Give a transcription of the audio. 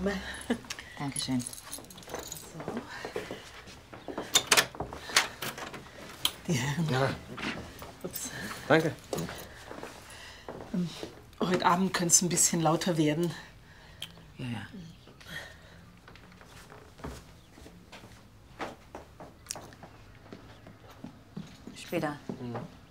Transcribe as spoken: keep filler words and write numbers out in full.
Dame. Dankeschön. So. Die Herren. Ja. Ups. Danke. Ähm, heute Abend könnte es ein bisschen lauter werden. Ja, ja. Später. Mhm.